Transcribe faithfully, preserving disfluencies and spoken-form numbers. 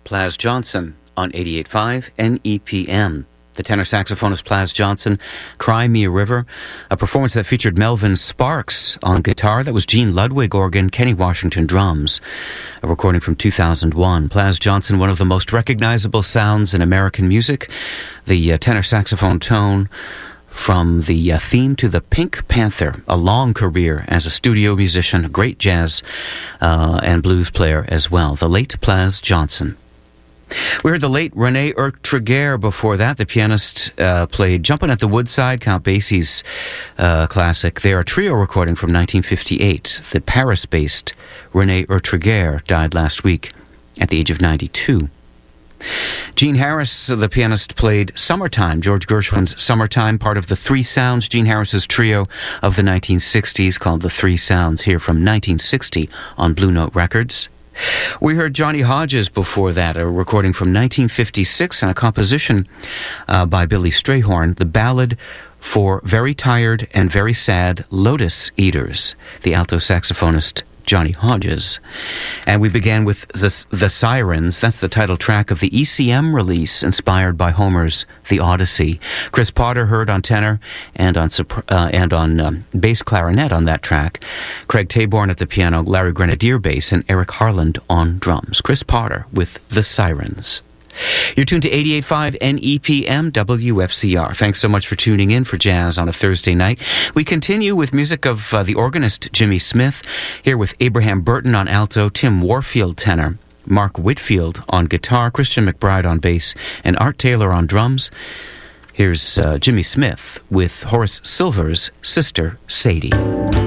Plas Johnson on eighty-eight point five N E P M. The tenor saxophonist Plas Johnson, Cry Me a River, a performance that featured Melvin Sparks on guitar. That was Gene Ludwig organ, Kenny Washington drums. A recording from two thousand one. Plas Johnson, one of the most recognizable sounds in American music. The uh, tenor saxophone tone from the uh, theme to the Pink Panther, a long career as a studio musician, a great jazz uh, and blues player as well. The late Plas Johnson. We heard the late René Urtreger before that. The pianist uh, played Jumpin' at the Woodside, Count Basie's uh, classic. They're a trio recording from nineteen fifty-eight. The Paris-based René Urtreger died last week at the age of ninety-two. Gene Harris, the pianist, played Summertime, George Gershwin's Summertime, part of the Three Sounds, Gene Harris's trio of the nineteen sixties called the Three Sounds, here from nineteen sixty on Blue Note Records. We heard Johnny Hodges before that, a recording from nineteen fifty-six and a composition uh, by Billy Strayhorn, the ballad for Very Tired and Very Sad Lotus Eaters, the alto saxophonist Johnny Hodges. And we began with the, the Sirens. That's the title track of the E C M release inspired by Homer's The Odyssey. Chris Potter heard on tenor and on uh, and on um, bass clarinet on that track. Craig Taborn at the piano, Larry Grenadier bass, and Eric Harland on drums. Chris Potter with The Sirens. You're tuned to eighty-eight point five N E P M W F C R. Thanks so much for tuning in for Jazz on a Thursday night. We continue with music of uh, the organist Jimmy Smith, here with Abraham Burton on alto, Tim Warfield tenor, Mark Whitfield on guitar, Christian McBride on bass, and Art Taylor on drums. Here's uh, Jimmy Smith with Horace Silver's sister, Sadie.